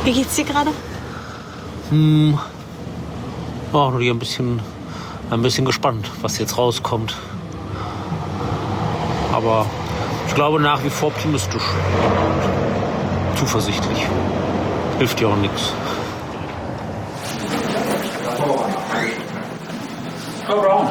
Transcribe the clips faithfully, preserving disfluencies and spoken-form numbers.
Wie geht's dir gerade? Hm. Oh, nur ein bisschen, ein bisschen gespannt, was jetzt rauskommt. Aber ich glaube nach wie vor optimistisch und zuversichtlich. Hilft ja auch nichts. Frau Braun.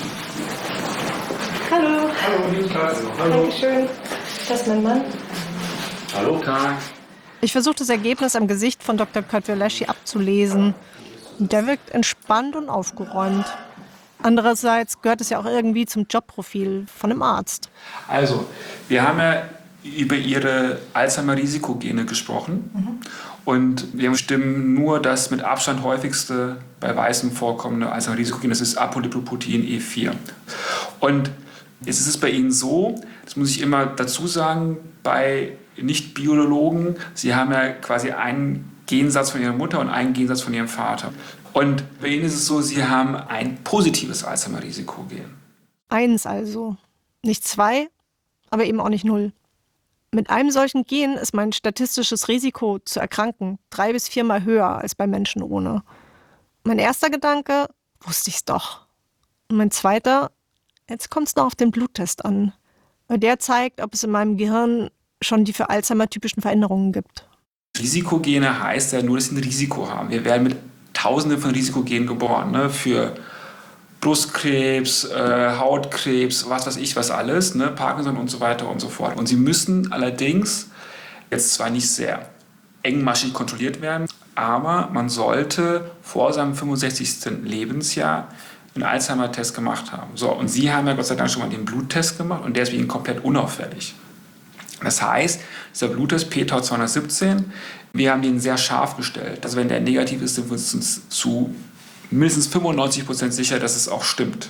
Hallo. Hallo, Dienstleister. Hallo. Dankeschön. Das ist mein Mann. Hallo, Tag. Ich versuche das Ergebnis am Gesicht von Doktor Kotwialecki abzulesen. Der wirkt entspannt und aufgeräumt. Andererseits gehört es ja auch irgendwie zum Jobprofil von einem Arzt. Also, wir haben ja über Ihre Alzheimer-Risikogene gesprochen. Mhm. Und wir bestimmen nur das mit Abstand häufigste bei Weißen vorkommende Alzheimer-Risikogen, das ist Apolipoprotein E vier. Und jetzt ist es bei Ihnen so, das muss ich immer dazu sagen, bei Nicht-Biologen, Sie haben ja quasi einen Gensatz von Ihrer Mutter und einen Gensatz von Ihrem Vater. Und bei Ihnen ist es so, Sie haben ein positives Alzheimer-Risikogen. Eins also. Nicht zwei, aber eben auch nicht null. Mit einem solchen Gen ist mein statistisches Risiko zu erkranken drei bis viermal höher als bei Menschen ohne. Mein erster Gedanke, wusste ich's doch. Und mein zweiter, jetzt kommt es noch auf den Bluttest an. Weil der zeigt, ob es in meinem Gehirn schon die für Alzheimer typischen Veränderungen gibt. Risikogene heißt ja nur, dass sie ein Risiko haben. Wir werden mit Tausenden von Risikogenen geboren, ne? Für Brustkrebs, äh, Hautkrebs, was weiß ich, was alles, ne? Parkinson und so weiter und so fort. Und sie müssen allerdings jetzt zwar nicht sehr engmaschig kontrolliert werden, aber man sollte vor seinem fünfundsechzigsten Lebensjahr einen Alzheimer-Test gemacht haben. So, und Sie haben ja Gott sei Dank schon mal den Bluttest gemacht und der ist bei Ihnen komplett unauffällig. Das heißt, dieser Bluttest P Tau zweihundertsiebzehn, wir haben den sehr scharf gestellt. Also wenn der negativ ist, sind wir uns zu mindestens fünfundneunzig Prozent sicher, dass es auch stimmt.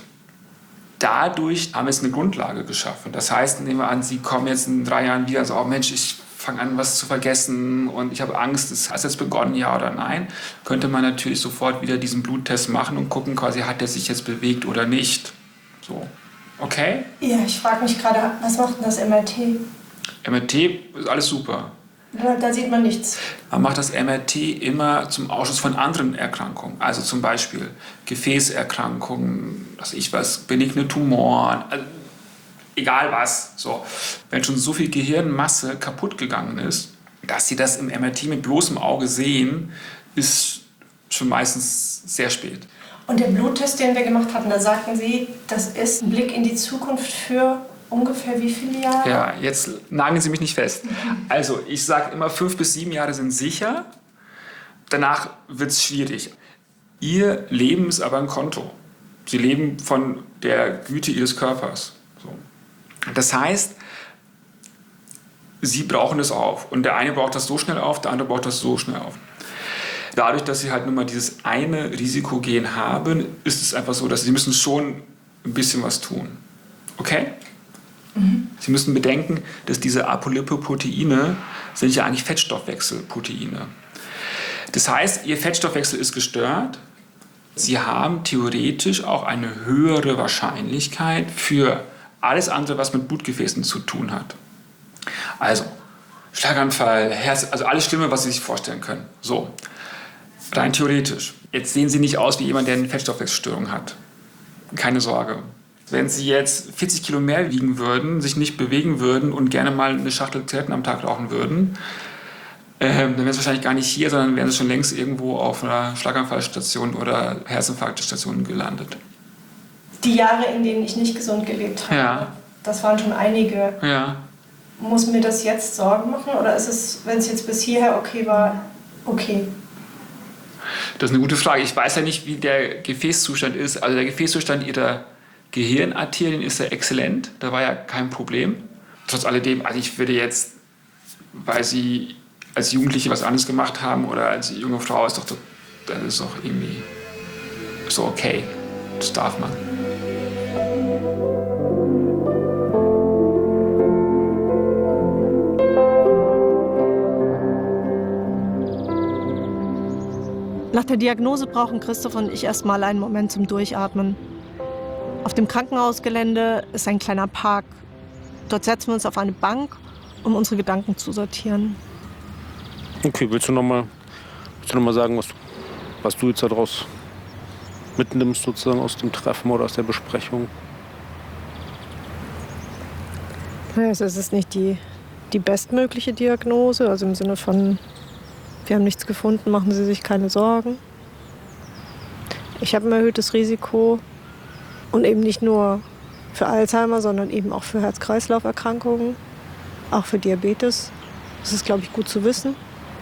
Dadurch haben wir jetzt eine Grundlage geschaffen. Das heißt, nehmen wir an, Sie kommen jetzt in drei Jahren wieder und so, oh Mensch, ich fange an, was zu vergessen und ich habe Angst, es hat jetzt begonnen, ja oder nein. Könnte man natürlich sofort wieder diesen Bluttest machen und gucken, quasi, hat er sich jetzt bewegt oder nicht. So, okay? Ja, ich frage mich gerade, was macht denn das M R T? M R T ist alles super. Da, da sieht man nichts. Man macht das M R T immer zum Ausschluss von anderen Erkrankungen. Also zum Beispiel Gefäßerkrankungen, was ich weiß, benigne Tumoren, also egal was. So. Wenn schon so viel Gehirnmasse kaputt gegangen ist, dass Sie das im M R T mit bloßem Auge sehen, ist schon meistens sehr spät. Und der Bluttest, den wir gemacht hatten, da sagten Sie, das ist ein Blick in die Zukunft für ungefähr wie viele Jahre? Ja, jetzt nageln Sie mich nicht fest. Also, ich sage immer, fünf bis sieben Jahre sind sicher. Danach wird es schwierig. Ihr Leben ist aber ein Konto. Sie leben von der Güte Ihres Körpers. So. Das heißt, Sie brauchen es auf. Und der eine braucht das so schnell auf, der andere braucht das so schnell auf. Dadurch, dass Sie halt nun mal dieses eine Risikogen haben, ist es einfach so, dass Sie müssen schon ein bisschen was tun. Okay? Mhm. Sie müssen bedenken, dass diese Apolipoproteine sind ja eigentlich Fettstoffwechselproteine. Das heißt, Ihr Fettstoffwechsel ist gestört. Sie haben theoretisch auch eine höhere Wahrscheinlichkeit für alles andere, was mit Blutgefäßen zu tun hat. Also Schlaganfall, Herz, also alles Schlimme, was Sie sich vorstellen können. So, rein theoretisch. Jetzt sehen Sie nicht aus wie jemand, der eine Fettstoffwechselstörung hat. Keine Sorge. Wenn Sie jetzt vierzig Kilo mehr wiegen würden, sich nicht bewegen würden und gerne mal eine Schachtel Zigaretten am Tag rauchen würden, äh, dann wären Sie wahrscheinlich gar nicht hier, sondern wären Sie schon längst irgendwo auf einer Schlaganfallstation oder Herzinfarktstation gelandet. Die Jahre, in denen ich nicht gesund gelebt habe, ja. Das waren schon einige. Ja. Muss mir das jetzt Sorgen machen oder ist es, wenn es jetzt bis hierher okay war, okay? Das ist eine gute Frage. Ich weiß ja nicht, wie der Gefäßzustand ist. Also der Gefäßzustand Ihrer Gehirnarterien ist ja exzellent, da war ja kein Problem. Trotz alledem, also ich würde jetzt, weil Sie als Jugendliche was anderes gemacht haben oder als junge Frau, ist doch, das ist doch irgendwie so okay. Das darf man. Nach der Diagnose brauchen Christoph und ich erstmal einen Moment zum Durchatmen. Auf dem Krankenhausgelände ist ein kleiner Park. Dort setzen wir uns auf eine Bank, um unsere Gedanken zu sortieren. Okay, willst du noch mal Willst du noch mal sagen, was, was du jetzt daraus mitnimmst, sozusagen aus dem Treffen oder aus der Besprechung? Naja, es ist nicht die, die bestmögliche Diagnose, also im Sinne von, wir haben nichts gefunden, machen Sie sich keine Sorgen. Ich habe ein erhöhtes Risiko und eben nicht nur für Alzheimer, sondern eben auch für Herz-Kreislauf-Erkrankungen, auch für Diabetes. Das ist, glaube ich, gut zu wissen.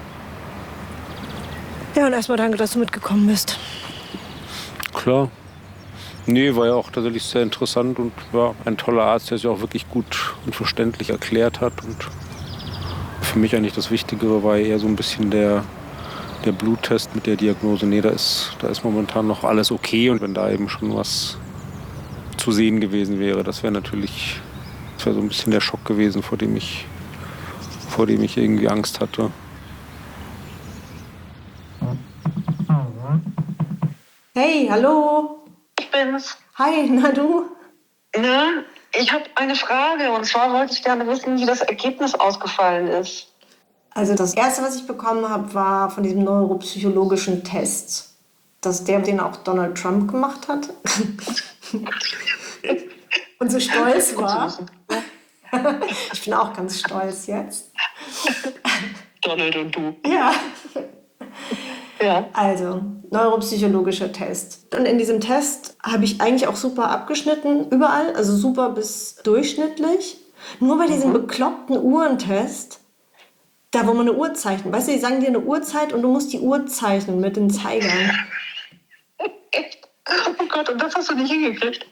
Ja, und erstmal danke, dass du mitgekommen bist. Klar. Nee, war ja auch tatsächlich sehr interessant und war ein toller Arzt, der sich auch wirklich gut und verständlich erklärt hat. Und für mich eigentlich das Wichtigere war eher so ein bisschen der, der Bluttest mit der Diagnose. Nee, da ist, da ist momentan noch alles okay. Und wenn da eben schon was zu sehen gewesen wäre, das wäre natürlich, das wäre so ein bisschen der Schock gewesen, vor dem ich, vor dem ich irgendwie Angst hatte. Hey, hallo. Ich bin's. Hi, na du? Ne? Ich habe eine Frage und zwar wollte ich gerne wissen, wie das Ergebnis ausgefallen ist. Also das Erste, was ich bekommen habe, war von diesem neuropsychologischen Test. Dass der, den auch Donald Trump gemacht hat. Und so stolz war. Ich bin auch ganz stolz jetzt. Donald und du. Ja. Ja. Also, neuropsychologischer Test. Und in diesem Test habe ich eigentlich auch super abgeschnitten, überall, also super bis durchschnittlich. Nur bei diesem bekloppten Uhrentest, da wo man eine Uhr zeichnet. Weißt du, die sagen dir eine Uhrzeit und du musst die Uhr zeichnen mit den Zeigern. Echt? Oh Gott, und das hast du nicht hingekriegt?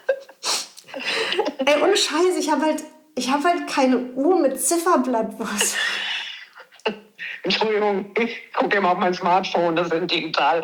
Ey, ohne Scheiße, ich habe halt, ich hab halt keine Uhr mit Zifferblatt. Was? Entschuldigung, ich gucke immer auf mein Smartphone, das sind digital.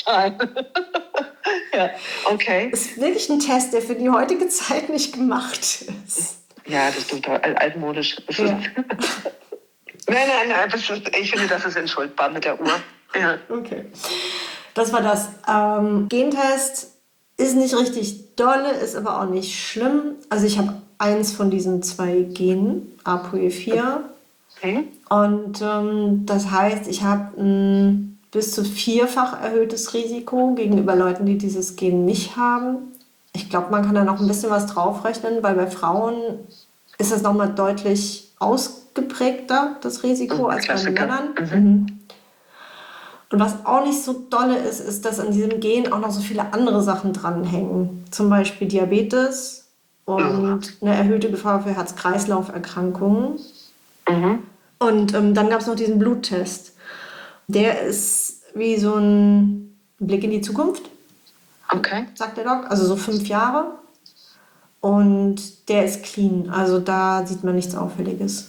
Ja, okay. Das ist wirklich ein Test, der für die heutige Zeit nicht gemacht ist. Ja, das ist total altmodisch. Das Ja. ist nein, nein, nein, das ist, ich finde, das ist entschuldbar mit der Uhr. Ja. Okay. Das war das. Ähm, Gentest ist nicht richtig dolle, ist aber auch nicht schlimm. Also ich habe eins von diesen zwei Genen, A P O E vier. Okay. Und ähm, das heißt, ich habe ein bis zu vierfach erhöhtes Risiko gegenüber Leuten, die dieses Gen nicht haben. Ich glaube, man kann da noch ein bisschen was draufrechnen, weil bei Frauen ist das nochmal deutlich ausgeprägter, das Risiko, Mhm, als bei Klassiker. Männern. Mhm. Mhm. Und was auch nicht so dolle ist, ist, dass an diesem Gen auch noch so viele andere Sachen dranhängen. Zum Beispiel Diabetes und eine erhöhte Gefahr für Herz-Kreislauf-Erkrankungen. Mhm. Und ähm, dann gab es noch diesen Bluttest. Der ist wie so ein Blick in die Zukunft, Okay. sagt der Doc. Also so fünf Jahre. Und der ist clean. Also da sieht man nichts Auffälliges.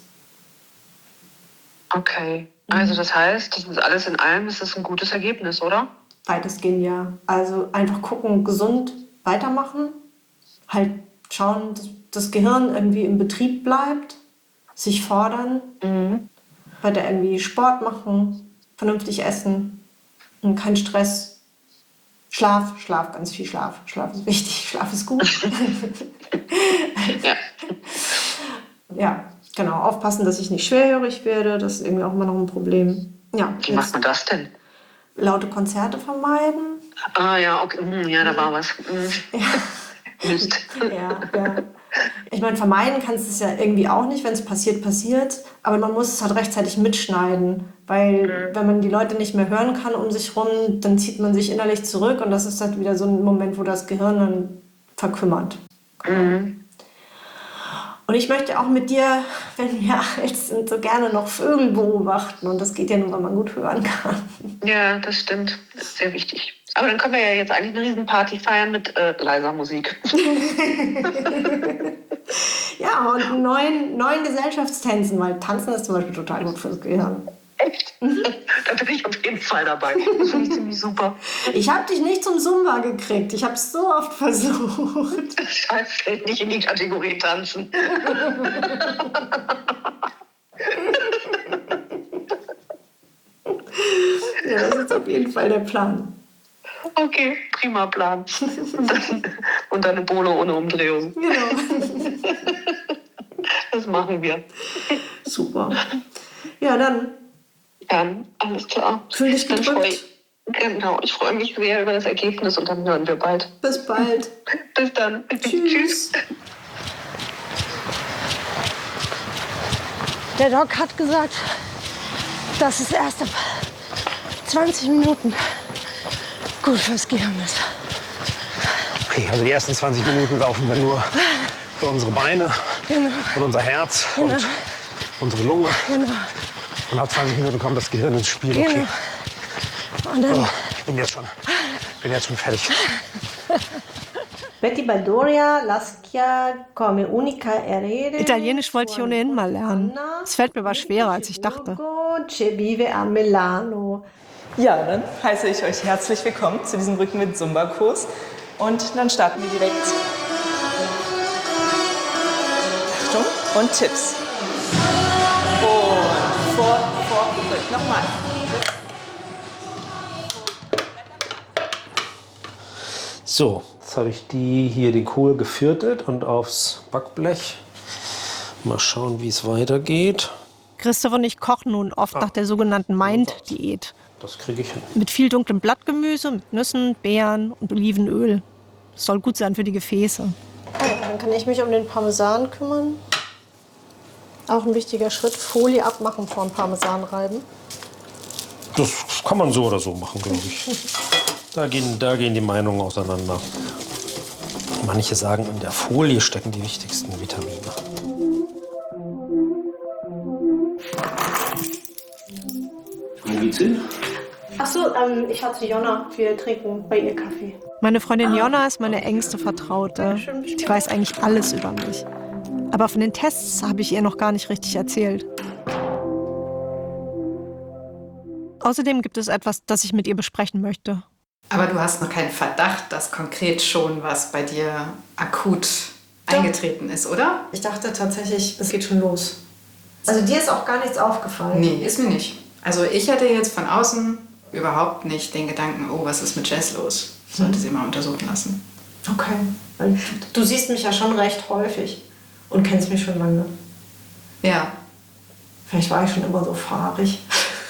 Okay. Also das heißt, das ist alles in allem, ist das ein gutes Ergebnis, oder? Weitestgehend ja. Also einfach gucken, gesund weitermachen. Halt schauen, dass das Gehirn irgendwie im Betrieb bleibt. Sich fordern. Mhm. Weiter irgendwie Sport machen. Vernünftig essen. Und kein Stress. Schlaf, Schlaf, ganz viel Schlaf. Schlaf ist wichtig, Schlaf ist gut. Ja. Ja, genau. Aufpassen, dass ich nicht schwerhörig werde. Das ist irgendwie auch immer noch ein Problem. Ja, Wie macht man das denn? laute Konzerte vermeiden. Ah ja, okay. Mhm, ja, da war was. Mhm. Mist. Ja, ja. Ich meine, vermeiden kannst du es ja irgendwie auch nicht. Wenn es passiert, passiert. Aber man muss es halt rechtzeitig mitschneiden. Weil wenn man die Leute nicht mehr hören kann um sich rum, dann zieht man sich innerlich zurück. Und das ist halt wieder so ein Moment, wo das Gehirn dann verkümmert. Mhm. Und ich möchte auch mit dir, wenn wir alt sind, so gerne noch Vögel beobachten. Und das geht ja nur, wenn man gut hören kann. Ja, das stimmt. Das ist sehr wichtig. Aber dann können wir ja jetzt eigentlich eine Riesenparty feiern mit äh, leiser Musik. Ja, und neuen, neuen Gesellschaftstänzen, weil Tanzen ist zum Beispiel total gut fürs Gehirn. Echt? Da bin ich auf jeden Fall dabei. Das finde ich ziemlich super. Ich habe dich nicht zum Zumba gekriegt. Ich habe es so oft versucht. Scheiß fällt nicht in die Kategorie Tanzen. Ja, das ist auf jeden Fall der Plan. Okay, prima Plan. Und dann, und dann eine Bolo ohne Umdrehung. Genau. Das machen wir. Super. Ja, dann Dann, alles klar. Fühl dich Dann freu gedrückt. ich, genau, ich freue mich sehr über das Ergebnis und dann hören wir bald. Bis bald. Bis dann. Tschüss. Der Doc hat gesagt, dass es erst ab zwanzig Minuten gut fürs Gehirn ist. Okay, also die ersten zwanzig Minuten laufen wir nur für unsere Beine Genau. und unser Herz Genau. und unsere Lunge. Genau. Und nach zwanzig Minuten kommt das Gehirn ins Spiel. Okay. Genau. Und dann Oh, ich bin jetzt schon, bin jetzt schon fertig. Betty Baldoria, Lascia come unica erede. Italienisch wollte ich ohnehin mal lernen. Es fällt mir aber schwerer, als ich dachte. Che vive a Milano. Ja, dann heiße ich euch herzlich willkommen zu diesem Rückenwind Zumba-Kurs. Und dann starten wir direkt. Achtung und Tipps. Und vor, vor, rück. Nochmal. So, jetzt habe ich die hier die Kohl geviertet und aufs Backblech. Mal schauen, wie es weitergeht. Christoph und ich kochen nun oft nach der sogenannten Mind-Diät. Das kriege ich hin. Mit viel dunklem Blattgemüse, mit Nüssen, Beeren und Olivenöl. Das soll gut sein für die Gefäße. Dann kann ich mich um den Parmesan kümmern. Auch ein wichtiger Schritt. Folie abmachen vor dem Parmesan reiben. Das kann man so oder so machen, glaube ich. Da gehen, da gehen die Meinungen auseinander. Manche sagen, in der Folie stecken die wichtigsten Vitamine. Wo geht's hin? Achso, ähm, ich hatte Jonna. Wir trinken bei ihr Kaffee. Meine Freundin Jonna ist meine engste Vertraute. Die weiß eigentlich alles über mich. Aber von den Tests habe ich ihr noch gar nicht richtig erzählt. Außerdem gibt es etwas, das ich mit ihr besprechen möchte. Aber du hast noch keinen Verdacht, dass konkret schon was bei dir akut eingetreten ist, oder? Ich dachte tatsächlich, es geht schon los. Also dir ist auch gar nichts aufgefallen? Nee, ist mir nicht. Also ich hatte jetzt von außen überhaupt nicht den Gedanken, oh, was ist mit Jess los? Sollte sie mal untersuchen lassen. Okay. Weil du siehst mich ja schon recht häufig und kennst mich schon lange. Ja. Vielleicht war ich schon immer so fahrig.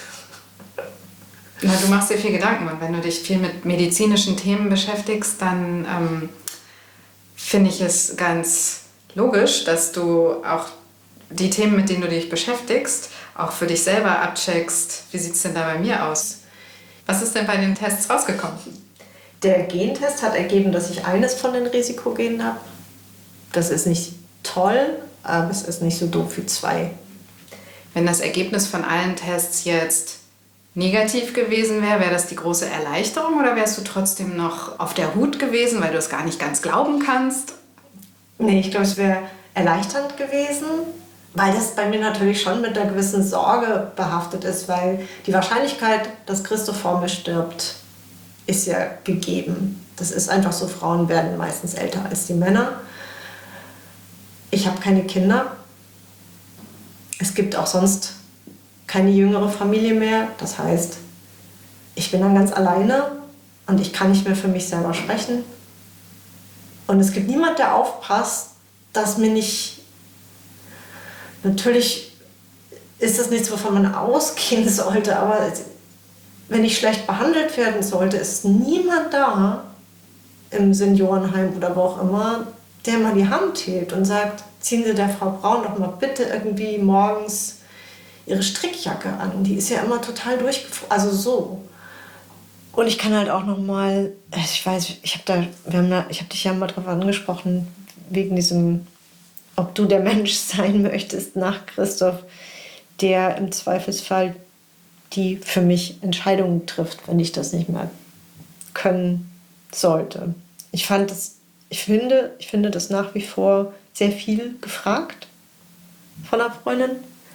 Na, du machst dir viel Gedanken und wenn du dich viel mit medizinischen Themen beschäftigst, dann ähm, finde ich es ganz logisch, dass du auch die Themen, mit denen du dich beschäftigst, auch für dich selber abcheckst. Wie sieht es denn da bei mir aus? Was ist denn bei den Tests rausgekommen? Der Gentest hat ergeben, dass ich eines von den Risikogenen habe. Das ist nicht toll, aber es ist nicht so doof wie zwei. Wenn das Ergebnis von allen Tests jetzt negativ gewesen wäre, wäre das die große Erleichterung oder wärst du trotzdem noch auf der Hut gewesen, weil du es gar nicht ganz glauben kannst? Nee, ich glaube, es wäre erleichternd gewesen, weil das bei mir natürlich schon mit einer gewissen Sorge behaftet ist, weil die Wahrscheinlichkeit, dass Christoph vor mir stirbt, ist ja gegeben. Das ist einfach so, Frauen werden meistens älter als die Männer. Ich habe keine Kinder. Es gibt auch sonst keine jüngere Familie mehr. Das heißt, ich bin dann ganz alleine und ich kann nicht mehr für mich selber sprechen. Und es gibt niemand, der aufpasst, dass mir nicht... Natürlich ist das nichts, wovon man ausgehen sollte, aber wenn ich schlecht behandelt werden sollte, ist niemand da im Seniorenheim oder wo auch immer, der mal die Hand hebt und sagt, ziehen Sie der Frau Braun doch mal bitte irgendwie morgens ihre Strickjacke an. Die ist ja immer total durchgefroren. Also so. Und ich kann halt auch noch mal, ich weiß, ich habe da, wir haben da, ich habe dich ja mal drauf angesprochen, wegen diesem, ob du der Mensch sein möchtest nach Christoph, der im Zweifelsfall die für mich Entscheidungen trifft, wenn ich das nicht mehr können sollte. Ich fand das, ich finde, ich finde das nach wie vor sehr viel gefragt von einer Freundin.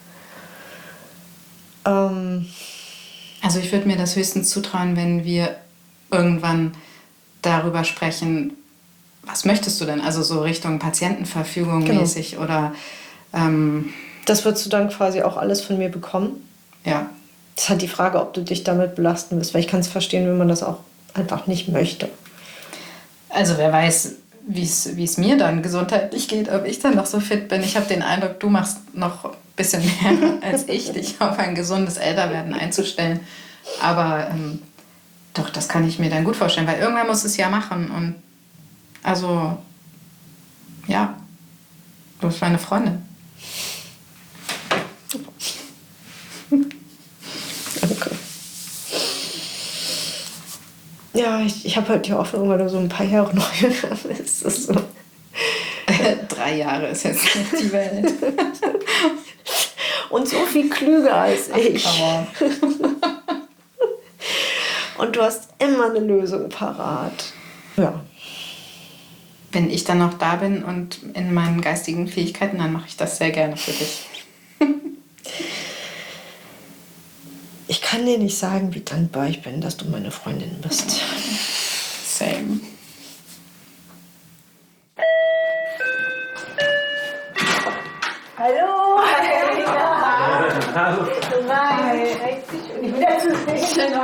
Ähm, Also ich würde mir das höchstens zutrauen, wenn wir irgendwann darüber sprechen, was möchtest du denn? Also so Richtung Patientenverfügung Genau. mäßig oder... Ähm, das würdest du dann quasi auch alles von mir bekommen. ja. Das ist halt die Frage, ob du dich damit belasten willst, weil ich kann es verstehen, wenn man das auch einfach nicht möchte. Also wer weiß, wie es mir dann gesundheitlich geht, ob ich dann noch so fit bin. Ich habe den Eindruck, du machst noch ein bisschen mehr als ich, dich auf ein gesundes Älterwerden einzustellen. Aber ähm, doch, das kann ich mir dann gut vorstellen, weil irgendwer muss es ja machen. Und also, ja, du bist meine Freundin. Danke. Ja, ich, ich habe halt die Hoffnung, weil du so ein paar Jahre noch jünger bist. Das ist so. Drei Jahre ist jetzt nicht die Welt. Und so viel klüger als ich. Ach, und du hast immer eine Lösung parat. Ja. Wenn ich dann noch da bin und in meinen geistigen Fähigkeiten, dann mache ich das sehr gerne für dich. Ich kann dir nicht sagen, wie dankbar ich bin, dass du meine Freundin bist. Same. Hallo! Hi! Hallo! Hi! Schön, wieder zu sehen.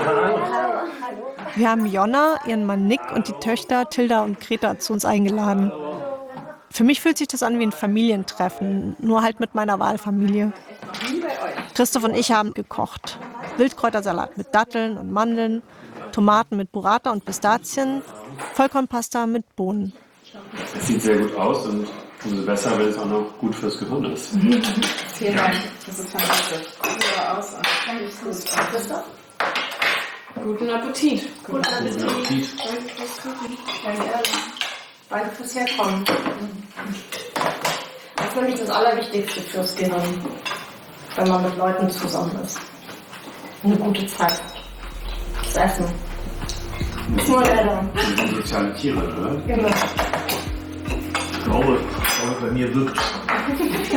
Wir haben Jonna, ihren Mann Nick und die Töchter Tilda und Greta zu uns eingeladen. Für mich fühlt sich das an wie ein Familientreffen, nur halt mit meiner Wahlfamilie. Christoph und ich haben gekocht. Wildkräutersalat mit Datteln und Mandeln, Tomaten mit Burrata und Pistazien, Vollkornpasta mit Bohnen. Es sieht sehr gut aus und umso besser, wenn es auch noch gut fürs Gehirn ist. Vielen Dank, das ist fantastisch. Sieht aus und gut. Guten Appetit. Guten Appetit. Danke fürs Herkommen. Das ist nämlich das Allerwichtigste fürs Gehirn, wenn man mit Leuten zusammen ist. Eine gute Zeit. Das Essen. Das Modell. Das sind soziale Tiere, oder? Genau. Ich glaube, bei mir wirkt es.